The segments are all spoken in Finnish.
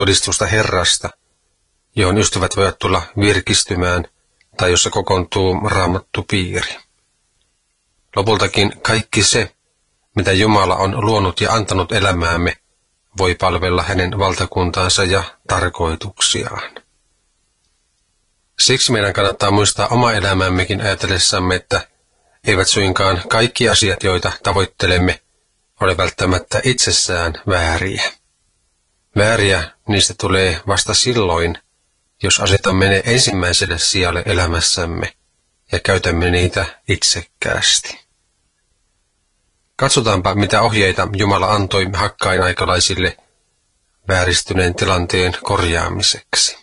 todistusta Herrasta, johon ystävät voivat tulla virkistymään tai jossa kokoontuu raamattu piiri. Lopultakin kaikki se, mitä Jumala on luonut ja antanut elämäämme, voi palvella hänen valtakuntaansa ja tarkoituksiaan. Siksi meidän kannattaa muistaa oma elämämmekin ajatellessamme, että eivät suinkaan kaikki asiat, joita tavoittelemme, ole välttämättä itsessään vääriä. Vääriä niistä tulee vasta silloin, jos asetamme ne ensimmäiselle sijalle elämässämme ja käytämme niitä itsekkäästi. Katsotaanpa, mitä ohjeita Jumala antoi Hakkain aikalaisille vääristyneen tilanteen korjaamiseksi.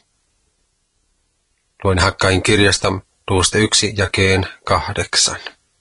Luen Hakkain kirjasta luvusta 1 jakeen 8.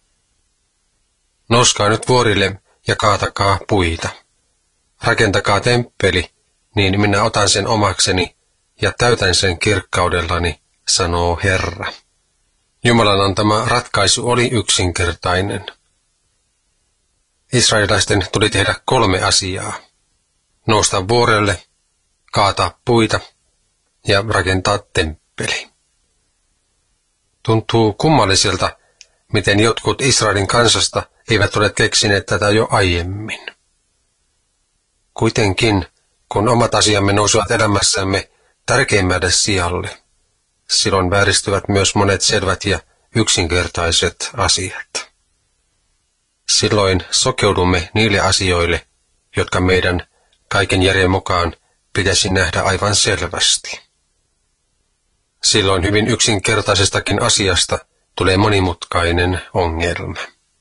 Nouskaa nyt vuorille ja kaatakaa puita. Rakentakaa temppeli, niin minä otan sen omakseni ja täytän sen kirkkaudellani, sanoo Herra. Jumalan antama ratkaisu oli yksinkertainen. Israelilaisten tuli tehdä 3 asiaa. Nousta vuorelle, kaataa puita ja rakentaa temppeli. Tuntuu kummalliselta, miten jotkut Israelin kansasta eivät ole keksineet tätä jo aiemmin. Kuitenkin, kun omat asiamme nousevat elämässämme tärkeimmälle sijalle, silloin vääristyvät myös monet selvät ja yksinkertaiset asiat. Silloin sokeudumme niille asioille, jotka meidän kaiken järjen mukaan pitäisi nähdä aivan selvästi. Silloin hyvin yksinkertaisestakin asiasta tulee monimutkainen ongelma.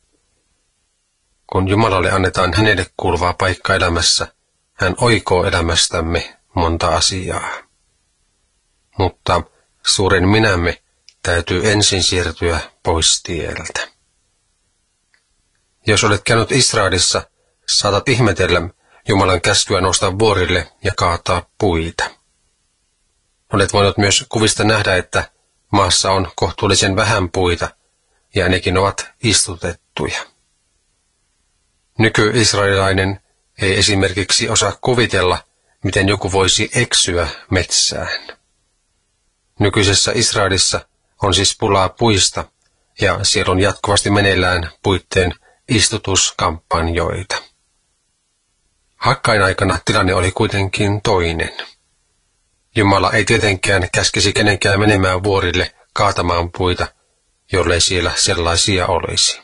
Kun Jumalalle annetaan hänelle kuuluvaa paikka elämässä, hän oikoo elämästämme monta asiaa. Mutta suuren minämme täytyy ensin siirtyä pois tieltä. Jos olet käynyt Israelissa, saatat ihmetellä Jumalan käskyä nousta vuorille ja kaataa puita. Olet voinut myös kuvista nähdä, että maassa on kohtuullisen vähän puita, ja nekin ovat istutettuja. Nyky-israelilainen ei esimerkiksi osaa kuvitella, miten joku voisi eksyä metsään. Nykyisessä Israelissa on siis pulaa puista, ja siellä on jatkuvasti meneillään puitteen istutuskampanjoita. Hakkain aikana tilanne oli kuitenkin toinen. Jumala ei tietenkään käskisi kenenkään menemään vuorille kaatamaan puita, jollei siellä sellaisia olisi.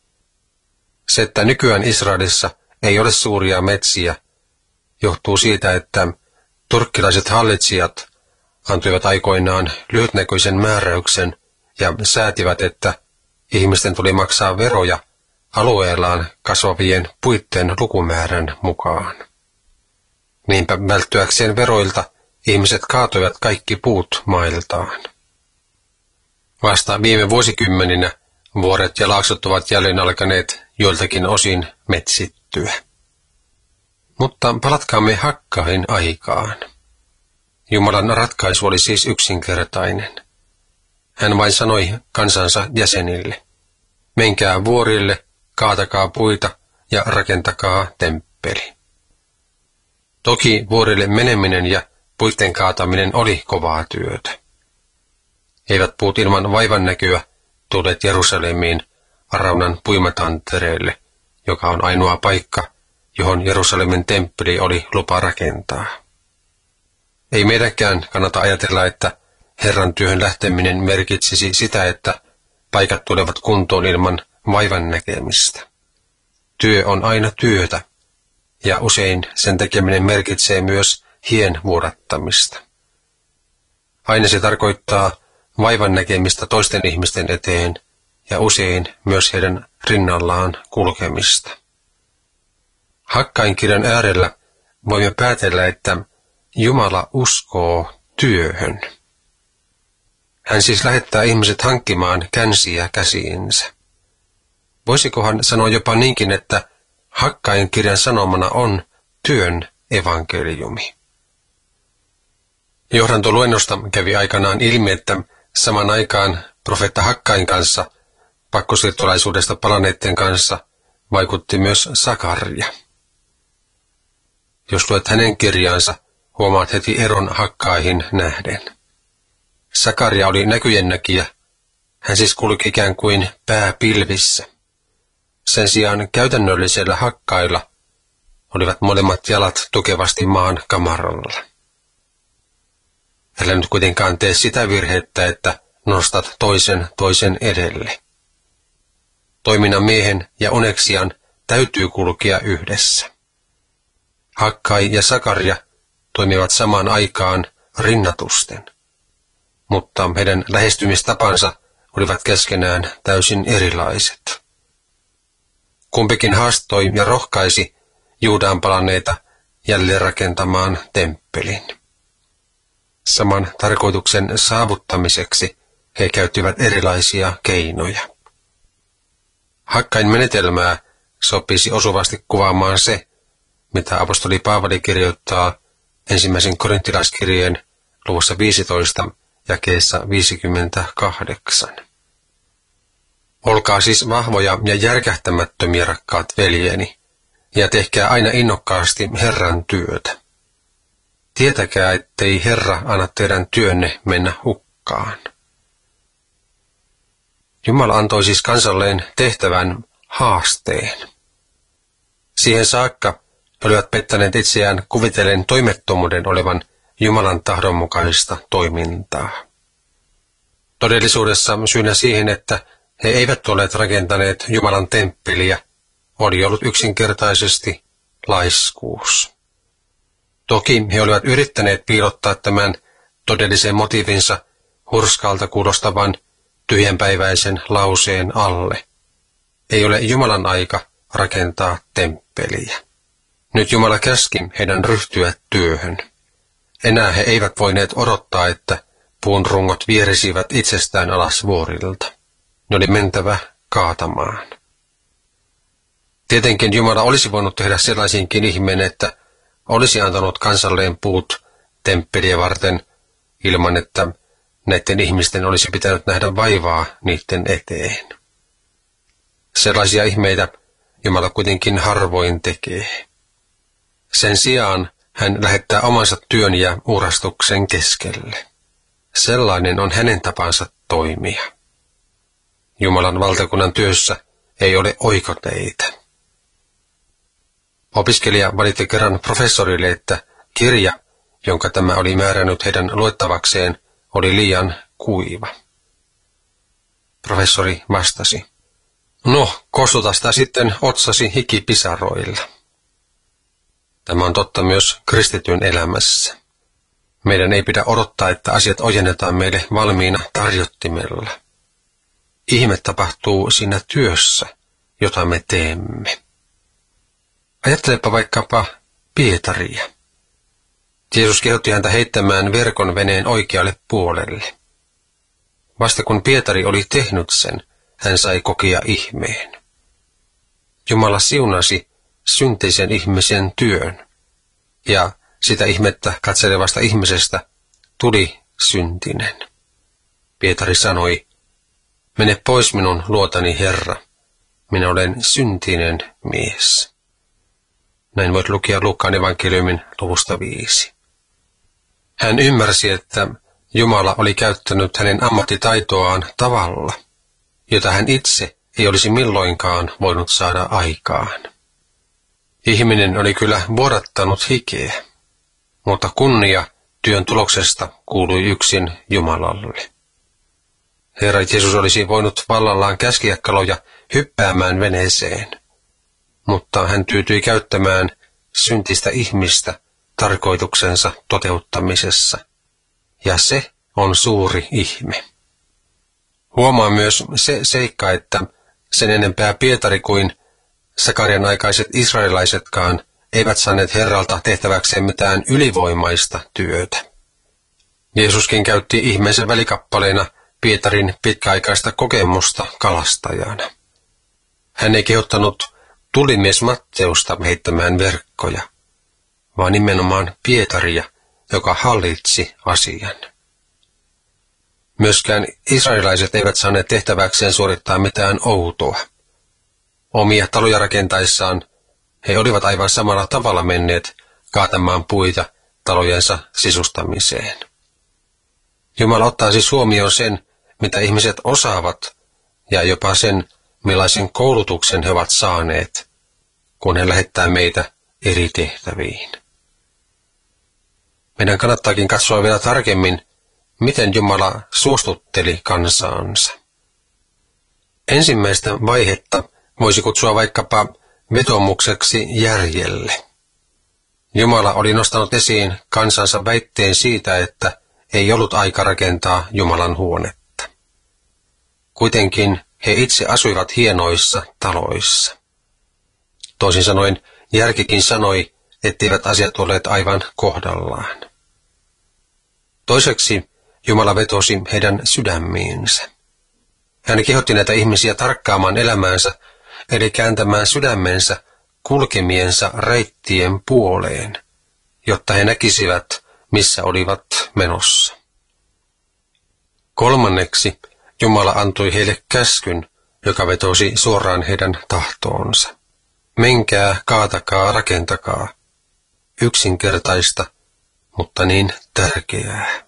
Se, että nykyään Israelissa ei ole suuria metsiä, johtuu siitä, että turkkilaiset hallitsijat antoivat aikoinaan lyhytnäköisen määräyksen ja säätivät, että ihmisten tuli maksaa veroja alueellaan kasvavien puitten lukumäärän mukaan. Niinpä välttyäkseen veroilta ihmiset kaatoivat kaikki puut mailtaan. Vasta viime vuosikymmeninä vuoret ja laaksot ovat jälleen alkaneet joiltakin osin metsittyä. Mutta palatkaamme Hakkain aikaan. Jumalan ratkaisu oli siis yksinkertainen. Hän vain sanoi kansansa jäsenille, menkää vuorille, kaatakaa puita ja rakentakaa temppeli. Toki vuorille meneminen ja puitten kaataminen oli kovaa työtä. Eivät puut ilman vaivannäköä tulleet Jerusalemiin Araunan puimatantereelle, joka on ainoa paikka, johon Jerusalemin temppeli oli lupa rakentaa. Ei meidänkään kannata ajatella, että Herran työhön lähteminen merkitsisi sitä, että paikat tulevat kuntoon ilman vaivan näkemistä. Työ on aina työtä, ja usein sen tekeminen merkitsee myös hien vuodattamista. Aina se tarkoittaa vaivan näkemistä toisten ihmisten eteen, ja usein myös heidän rinnallaan kulkemista. Hakkain kirjan äärellä voimme päätellä, että Jumala uskoo työhön. Hän siis lähettää ihmiset hankkimaan känsiä käsiinsä. Voisikohan sanoa jopa niinkin, että Hakkain kirjan sanomana on työn evankeliumi. Johdantoluennosta kävi aikanaan ilmi, että saman aikaan profeetta Hakkain kanssa pakkosiirtolaisuudesta palanneiden kanssa vaikutti myös Sakaria. Jos luet hänen kirjaansa, huomaat heti eron Hakkaihin nähden. Sakaria oli näkyjen näkijä. Hän siis kulki ikään kuin pää pilvissä. Sen sijaan käytännöllisellä Hakkailla olivat molemmat jalat tukevasti maan kamaralla. Älä nyt kuitenkaan tee sitä virhettä, että nostat toisen edelle. Toiminnan miehen ja uneksian täytyy kulkea yhdessä. Hakkai ja Sakaria toimivat samaan aikaan rinnatusten, mutta heidän lähestymistapansa olivat keskenään täysin erilaiset. Kumpikin haastoi ja rohkaisi Juudaan palanneita jälleen rakentamaan temppelin. Saman tarkoituksen saavuttamiseksi he käyttivät erilaisia keinoja. Hakkain menetelmää sopisi osuvasti kuvaamaan se, mitä apostoli Paavali kirjoittaa ensimmäisen korinttilaiskirjeen luvussa 15 jakeessa 58. Olkaa siis vahvoja ja järkähtämättömiä, rakkaat veljeni, ja tehkää aina innokkaasti Herran työtä. Tietäkää, ettei Herra anna teidän työnne mennä hukkaan. Jumala antoi siis kansalleen tehtävän haasteen. Siihen saakka he olivat pettäneet itseään kuvitellen toimettomuuden olevan Jumalan tahdon mukaista toimintaa. Todellisuudessa syynä siihen, että he eivät olleet rakentaneet Jumalan temppeliä, oli ollut yksinkertaisesti laiskuus. Toki he olivat yrittäneet piilottaa tämän todellisen motiivinsa hurskalta kuulostavan tyhjänpäiväisen lauseen alle. Ei ole Jumalan aika rakentaa temppeliä. Nyt Jumala käski heidän ryhtyä työhön. Enää he eivät voineet odottaa, että puun rungot vierisivät itsestään alas vuorilta. Ne oli mentävä kaatamaan. Tietenkin Jumala olisi voinut tehdä sellaisinkin ihmeen, että olisi antanut kansalleen puut temppeliä varten ilman, että näiden ihmisten olisi pitänyt nähdä vaivaa niiden eteen. Sellaisia ihmeitä Jumala kuitenkin harvoin tekee. Sen sijaan hän lähettää omansa työn ja uurastuksen keskelle. Sellainen on hänen tapansa toimia. Jumalan valtakunnan työssä ei ole oikoteitä. Opiskelija valitti kerran professorille, että kirja, jonka tämä oli määrännyt heidän luettavakseen, oli liian kuiva. Professori vastasi, no, kostuta sitä sitten otsasi hikipisaroilla. Tämä on totta myös kristityn elämässä. Meidän ei pidä odottaa, että asiat ojennetaan meille valmiina tarjottimella. Ihme tapahtuu siinä työssä, jota me teemme. Ajattelepa vaikkapa Pietaria. Jeesus kehotti häntä heittämään verkon veneen oikealle puolelle. Vasta kun Pietari oli tehnyt sen, hän sai kokea ihmeen. Jumala siunasi synteisen ihmisen työn, ja sitä ihmettä katselevasta ihmisestä tuli syntinen. Pietari sanoi, mene pois minun luotani, Herra, minä olen syntinen mies. Näin voit lukea Luukkaan evankeliumin luvusta 5. Hän ymmärsi, että Jumala oli käyttänyt hänen ammattitaitoaan tavalla, jota hän itse ei olisi milloinkaan voinut saada aikaan. Ihminen oli kyllä vuodattanut hikeä, mutta kunnia työn tuloksesta kuului yksin Jumalalle. Herra Jeesus olisi voinut vallallaan käskeä kaloja hyppäämään veneeseen, mutta hän tyytyi käyttämään syntistä ihmistä tarkoituksensa toteuttamisessa, ja se on suuri ihme. Huomaa myös se seikka, että sen enempää Pietari kuin Sakarian aikaiset israelaisetkaan eivät saaneet Herralta tehtäväkseen mitään ylivoimaista työtä. Jeesuskin käytti ihmeensä välikappaleena Pietarin pitkäaikaista kokemusta kalastajana. Hän ei kehottanut tulimies Matteusta heittämään verkkoja, vaan nimenomaan Pietaria, joka hallitsi asian. Myöskään israelaiset eivät saaneet tehtäväkseen suorittaa mitään outoa. Omia taloja rakentaessaan he olivat aivan samalla tavalla menneet kaatamaan puita talojensa sisustamiseen. Jumala ottaa siis huomioon sen, mitä ihmiset osaavat, ja jopa sen, millaisen koulutuksen he ovat saaneet, kun hän lähettää meitä eri tehtäviin. Meidän kannattaakin katsoa vielä tarkemmin, miten Jumala suostutteli kansaansa. Ensimmäistä vaihetta voisi kutsua vaikkapa vetomukseksi järjelle. Jumala oli nostanut esiin kansansa väitteen siitä, että ei ollut aika rakentaa Jumalan huonetta. Kuitenkin he itse asuivat hienoissa taloissa. Toisin sanoen järkikin sanoi, etteivät asiat olleet aivan kohdallaan. Toiseksi Jumala vetosi heidän sydämiinsä. Hän kehotti näitä ihmisiä tarkkaamaan elämäänsä, eli kääntämään sydämensä kulkemiensa reittien puoleen, jotta he näkisivät, missä olivat menossa. Kolmanneksi Jumala antoi heille käskyn, joka vetosi suoraan heidän tahtoonsa. Menkää, kaatakaa, rakentakaa. Yksinkertaista, mutta niin tärkeää.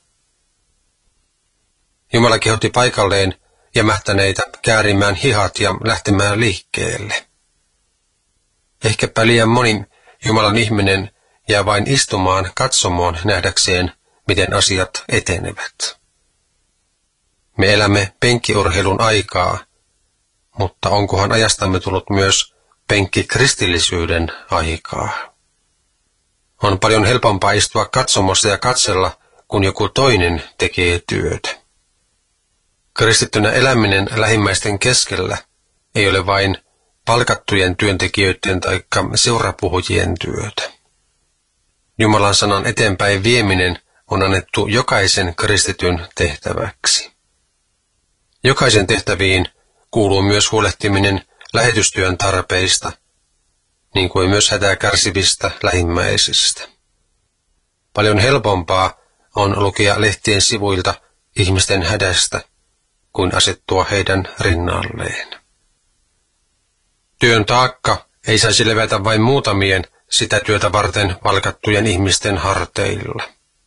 Jumala kehotti paikalleen jämähtäneitä käärimään hihat ja lähtemään liikkeelle. Ehkäpä liian moni Jumalan ihminen jää vain istumaan katsomoon nähdäkseen, miten asiat etenevät. Me elämme penkkiurheilun aikaa, mutta onkohan ajastamme tullut myös penkkikristillisyyden aikaa? On paljon helpompaa istua katsomossa ja katsella, kun joku toinen tekee työtä. Kristittynä eläminen lähimmäisten keskellä ei ole vain palkattujen työntekijöiden tai seurapuhujien työtä. Jumalan sanan eteenpäin vieminen on annettu jokaisen kristityn tehtäväksi. Jokaisen tehtäviin kuuluu myös huolehtiminen lähetystyön tarpeista, niin kuin myös hätää kärsivistä lähimmäisistä. Paljon helpompaa on lukea lehtien sivuilta ihmisten hädästä, kuin asettua heidän rinnalleen. Työn taakka ei saisi levätä vain muutamien sitä työtä varten palkattujen ihmisten harteilla.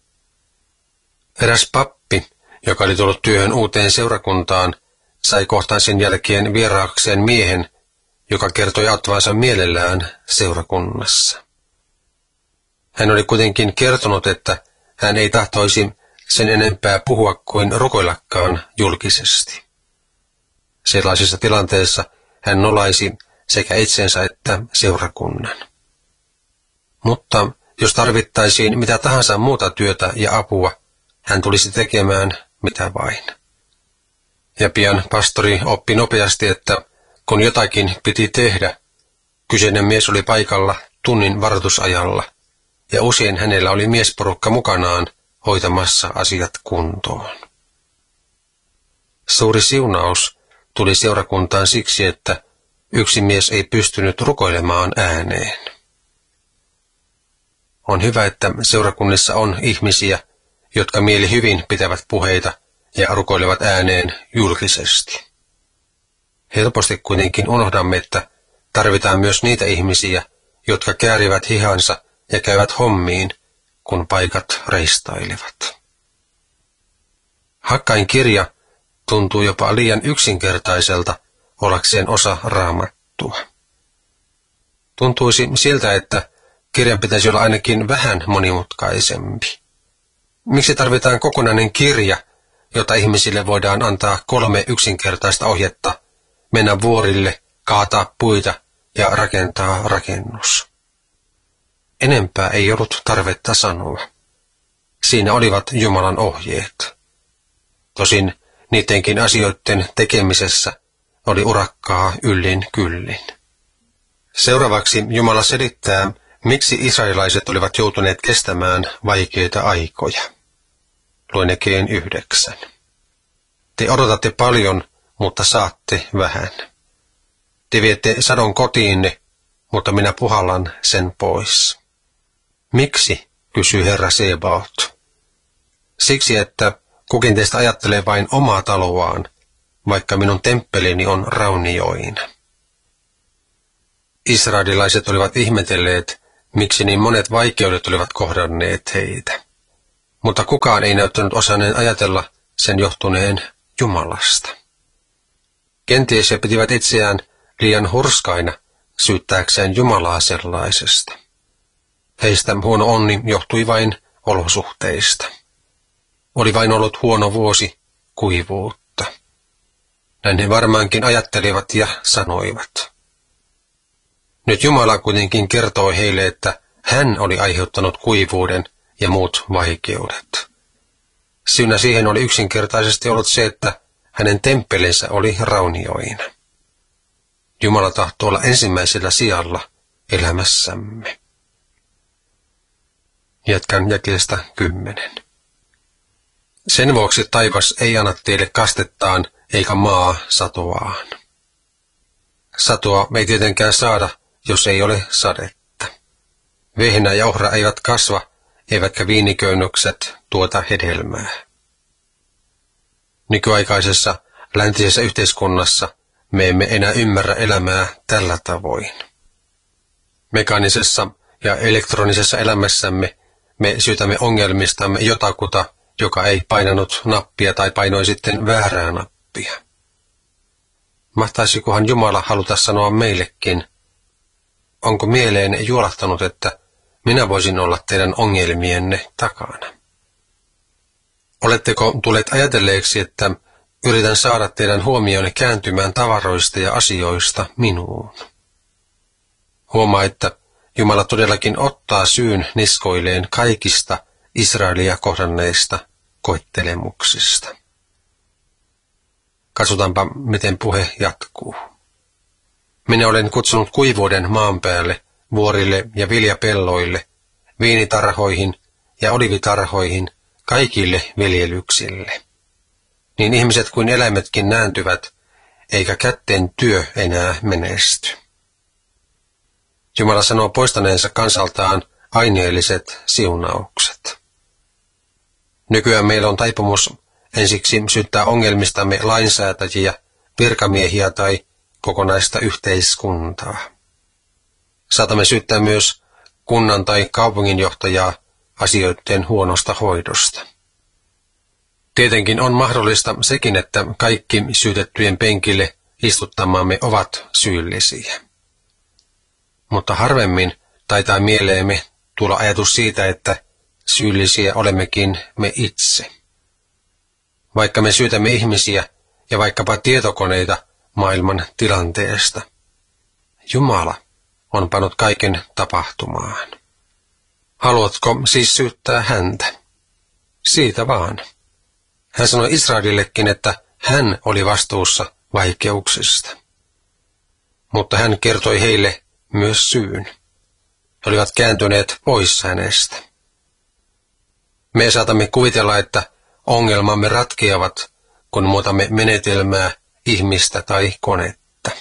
Eräs pappi, joka oli tullut työhön uuteen seurakuntaan, sai kohtaan sen jälkeen vieraakseen miehen, joka kertoi auttavansa mielellään seurakunnassa. Hän oli kuitenkin kertonut, että hän ei tahtoisi sen enempää puhua kuin rukoillakaan julkisesti. Sellaisessa tilanteessa hän nolaisi sekä itsensä että seurakunnan. Mutta jos tarvittaisiin mitä tahansa muuta työtä ja apua, hän tulisi tekemään mitä vain. Ja pian pastori oppi nopeasti, että kun jotakin piti tehdä, kyseinen mies oli paikalla tunnin varoitusajalla, ja usein hänellä oli miesporukka mukanaan hoitamassa asiat kuntoon. Suuri siunaus tuli seurakuntaan siksi, että yksi mies ei pystynyt rukoilemaan ääneen. On hyvä, että seurakunnissa on ihmisiä, jotka mieli hyvin pitävät puheita ja rukoilevat ääneen julkisesti. Helposti kuitenkin unohdamme, että tarvitaan myös niitä ihmisiä, jotka käärivät hihansa ja käyvät hommiin, kun paikat reistailevat. Hakkain kirja tuntuu jopa liian yksinkertaiselta ollakseen osa Raamattua. Tuntuisi siltä, että kirjan pitäisi olla ainakin vähän monimutkaisempi. Miksi tarvitaan kokonainen kirja, jota ihmisille voidaan antaa 3 yksinkertaista ohjetta, mennä vuorille, kaataa puita ja rakentaa rakennus? Enempää ei ollut tarvetta sanoa. Siinä olivat Jumalan ohjeet. Tosin niidenkin asioiden tekemisessä oli urakkaa yllin kyllin. Seuraavaksi Jumala selittää, miksi israelaiset olivat joutuneet kestämään vaikeita aikoja. Luen Jakeen 9. Te odotatte paljon, mutta saatte vähän. Te viette sadon kotiinne, mutta minä puhallan sen pois. Miksi, kysyy Herra Sebaot. Siksi, että kukin teistä ajattelee vain omaa taloaan, vaikka minun temppelini on raunioina. Israelilaiset olivat ihmetelleet miksi niin monet vaikeudet olivat kohdanneet heitä. Mutta kukaan ei näyttänyt osanneen ajatella sen johtuneen Jumalasta. Kenties he pitivät itseään liian hurskaina syyttääkseen Jumalaa sellaisesta. Heistä huono onni johtui vain olosuhteista. Oli vain ollut huono vuosi kuivuutta. Näin he varmaankin ajattelivat ja sanoivat. Nyt Jumala kuitenkin kertoi heille, että hän oli aiheuttanut kuivuuden ja muut vaikeudet. Syynä siihen oli yksinkertaisesti ollut se, että hänen temppelinsä oli raunioina. Jumala tahtoo olla ensimmäisellä sijalla elämässämme. Jatkan jakeesta 10. Sen vuoksi taivas ei anna teille kastettaan eikä maa satoaan. Satoa ei tietenkään saada, jos ei ole sadetta. Vehnä ja ohra eivät kasva, eivätkä viiniköynnökset tuota hedelmää. Nykyaikaisessa läntisessä yhteiskunnassa me emme enää ymmärrä elämää tällä tavoin. Mekaanisessa ja elektronisessa elämässämme me syytämme ongelmistamme jotakuta, joka ei painanut nappia tai painoi sitten väärää nappia. Mahtaisikohan Jumala haluta sanoa meillekin, onko mieleen juolahtanut, että minä voisin olla teidän ongelmienne takana? Oletteko tulleet ajatelleeksi, että yritän saada teidän huomionne kääntymään tavaroista ja asioista minuun? Huomaa, että Jumala todellakin ottaa syyn niskoilleen kaikista Israelia kohdanneista koettelemuksista. Katsotaanpa, miten puhe jatkuu. Minä olen kutsunut kuivuuden maan päälle, vuorille ja viljapelloille, viinitarhoihin ja olivitarhoihin, kaikille viljelyksille. Niin ihmiset kuin eläimetkin nääntyvät, eikä kätteen työ enää menesty. Jumala sanoo poistaneensa kansaltaan aineelliset siunaukset. Nykyään meillä on taipumus ensiksi syyttää ongelmistamme lainsäätäjiä, virkamiehiä tai kokonaista yhteiskuntaa. Saatamme syyttää myös kunnan tai kaupunginjohtajaa asioiden huonosta hoidosta. Tietenkin on mahdollista sekin, että kaikki syytettyjen penkille istuttamamme ovat syyllisiä. Mutta harvemmin taitaa mieleemme tulla ajatus siitä, että syyllisiä olemmekin me itse. Vaikka me syytämme ihmisiä ja vaikkapa tietokoneita maailman tilanteesta, Jumala on pannut kaiken tapahtumaan. Haluatko siis syyttää häntä? Siitä vaan. Hän sanoi Israelillekin, että hän oli vastuussa vaikeuksista. Mutta hän kertoi heille myös syyn. He olivat kääntyneet pois hänestä. Me saatamme kuvitella, että ongelmamme ratkeavat, kun muutamme menetelmää, ihmistä tai konetta.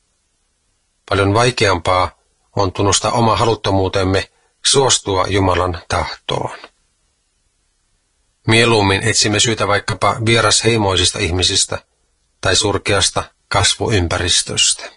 Paljon vaikeampaa on tunnustaa oma haluttomuutemme suostua Jumalan tahtoon. Mieluummin etsimme syytä vaikkapa vierasheimoisista ihmisistä tai surkeasta kasvuympäristöstä.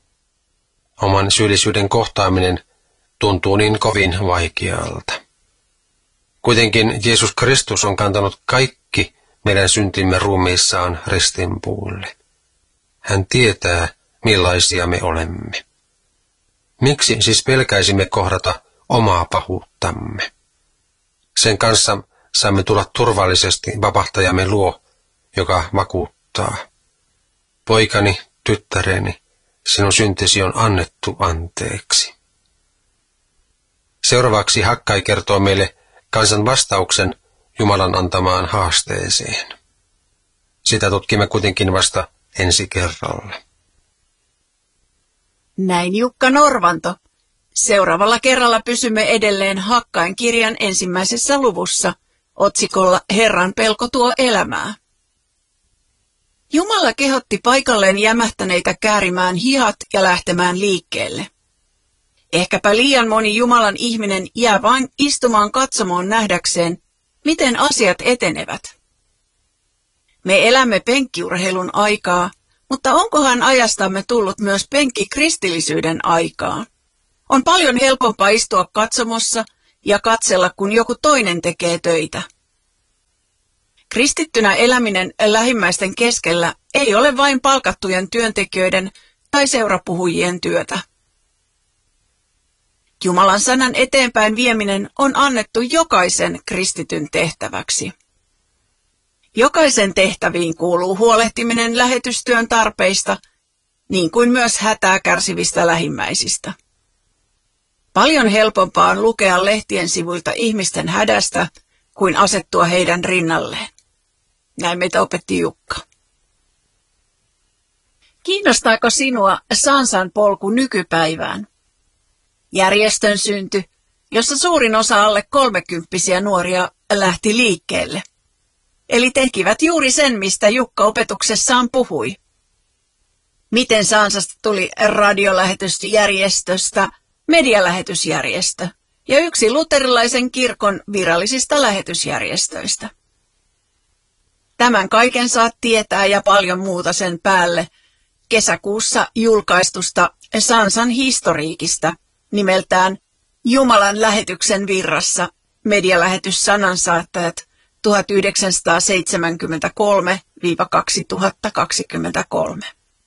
Oman syyllisyyden kohtaaminen tuntuu niin kovin vaikealta. Kuitenkin Jeesus Kristus on kantanut kaikki meidän syntimme ruumiissaan ristinpuulle. Hän tietää, millaisia me olemme. Miksi siis pelkäisimme kohdata omaa pahuuttamme? Sen kanssa saamme tulla turvallisesti vapahtajamme luo, joka vakuuttaa. Poikani, tyttäreni, sinun syntisi on annettu anteeksi. Seuraavaksi Hakkai kertoo meille kansan vastauksen Jumalan antamaan haasteeseen. Sitä tutkimme kuitenkin vasta ensi kerralla. Näin Jukka Norvanto. Seuraavalla kerralla pysymme edelleen Hakkain kirjan 1. luvussa otsikolla Herran pelko tuo elämää. Jumala kehotti paikalleen jämähtäneitä käärimään hihat ja lähtemään liikkeelle. Ehkäpä liian moni Jumalan ihminen jää vain istumaan katsomoon nähdäkseen, miten asiat etenevät. Me elämme penkkiurheilun aikaa, mutta onkohan ajastamme tullut myös penkkikristillisyyden aikaa? On paljon helpompaa istua katsomossa ja katsella, kun joku toinen tekee töitä. Kristittynä eläminen lähimmäisten keskellä ei ole vain palkattujen työntekijöiden tai seurapuhujien työtä. Jumalan sanan eteenpäin vieminen on annettu jokaisen kristityn tehtäväksi. Jokaisen tehtäviin kuuluu huolehtiminen lähetystyön tarpeista, niin kuin myös hätää kärsivistä lähimmäisistä. Paljon helpompaa on lukea lehtien sivuilta ihmisten hädästä, kuin asettua heidän rinnalleen. Näin meitä opetti Jukka. Kiinnostaako sinua Sansan polku nykypäivään? Järjestön synty, jossa suurin osa alle 30-vuotiaita nuoria lähti liikkeelle. Eli tekivät juuri sen, mistä Jukka opetuksessaan puhui. Miten Sansasta tuli radiolähetysjärjestöstä medialähetysjärjestö ja yksi luterilaisen kirkon virallisista lähetysjärjestöistä. Tämän kaiken saat tietää ja paljon muuta sen päälle kesäkuussa julkaistusta Sansan historiikista nimeltään Jumalan lähetyksen virrassa medialähetys sanansaattajat 1973–2023.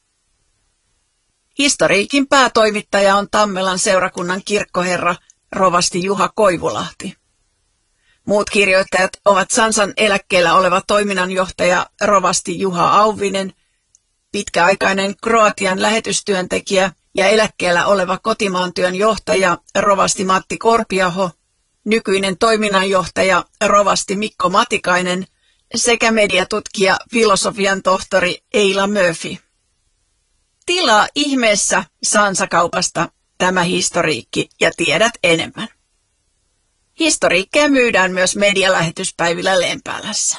Historiikin päätoimittaja on Tammelan seurakunnan kirkkoherra rovasti Juha Koivulahti. Muut kirjoittajat ovat Sansan eläkkeellä oleva toiminnanjohtaja rovasti Juha Auvinen, pitkäaikainen Kroatian lähetystyöntekijä ja eläkkeellä oleva kotimaantyön johtaja rovasti Matti Korpiaho, nykyinen toiminnanjohtaja rovasti Mikko Matikainen sekä mediatutkija filosofian tohtori Eila Murphy. Tilaa ihmeessä Sansakaupasta tämä historiikki ja tiedät enemmän. Historiikkeja myydään myös medialähetyspäivillä Lempäälässä.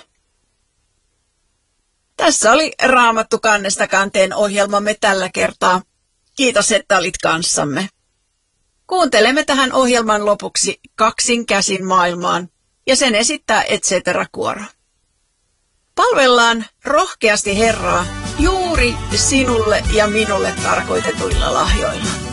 Tässä oli Raamattu kannesta kanteen ohjelmamme tällä kertaa. Kiitos, että olit kanssamme. Kuuntelemme tähän ohjelman lopuksi Kaksin käsin maailmaan ja sen esittää etc-kuoro. Palvellaan rohkeasti Herraa juuri sinulle ja minulle tarkoitetuilla lahjoilla.